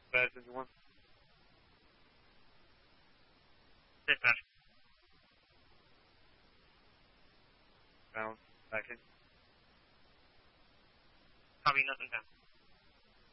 Bad as you want. Sit back. Down. Back in. Copy, nothing down.